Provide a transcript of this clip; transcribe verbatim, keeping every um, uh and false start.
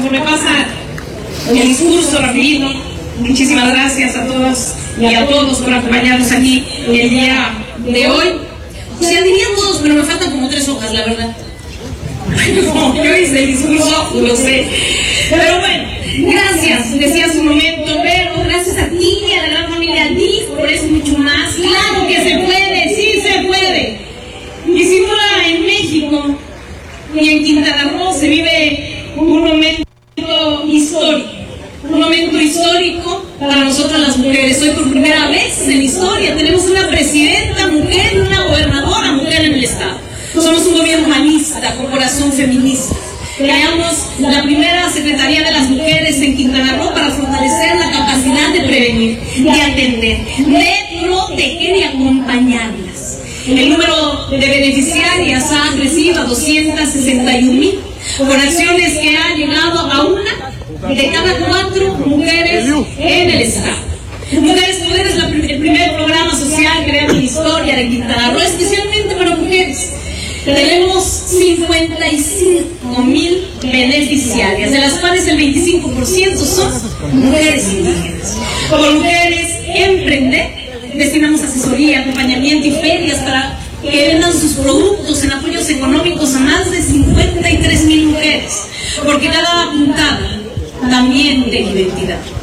conforme pasa el discurso rapidito, muchísimas gracias a todas y a todos por acompañarnos aquí el día de hoy. O sea, dirían todos, pero me faltan como tres hojas, la verdad. Como yo hice el discurso, lo sé. Pero bueno, gracias, decía hace un momento, pero gracias a ti y a la gran familia D I F, por eso mucho más. Claro que se puede, sí se puede. Y sin duda en México y en Quintana Roo se vive un momento histórico. Un momento histórico para nosotras las mujeres. Hoy por primera vez en la historia tenemos una presidenta mujer y una gobernadora mujer en el Estado. Somos un gobierno humanista, con corazón feminista. Creamos la primera Secretaría de las Mujeres en Quintana Roo para fortalecer la capacidad de prevenir, de atender, de proteger y acompañarlas. El número de beneficiarias ha crecido a doscientas sesenta y un mil, con acciones que han llegado a una de cada cuatro mujeres en el Estado. Mujeres Poder es la, el primer programa social creado en la historia de Quintana Roo, especialmente para mujeres. Tenemos cincuenta y cinco mil beneficiarias, de las cuales el veinticinco por ciento son mujeres indígenas. Como Mujeres Emprender, destinamos asesoría, acompañamiento y ferias para que vendan sus productos en apoyos económicos a más de cincuenta y tres mil mujeres, porque cada puntada también tiene identidad.